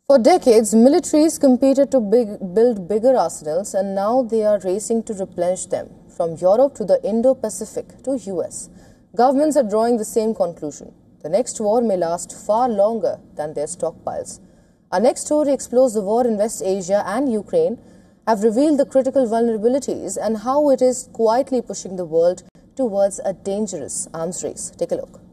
For decades, militaries competed to build bigger arsenals, and now they are racing to replenish them. From Europe to the Indo-Pacific to US, governments are drawing the same conclusion. The next war may last far longer than their stockpiles. Our next story explores the war in West Asia, and Ukraine have revealed the critical vulnerabilities and how it is quietly pushing the world towards a dangerous arms race. Take a look.